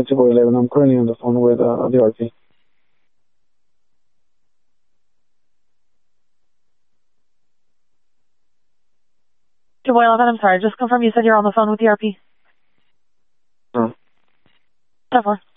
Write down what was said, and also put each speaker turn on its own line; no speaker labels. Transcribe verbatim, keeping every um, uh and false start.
eight two four one one. I'm currently on the phone with uh, the R P.
two one one, I'm sorry. Just confirm you said you're on the phone with the R P.
Uh.
ten four.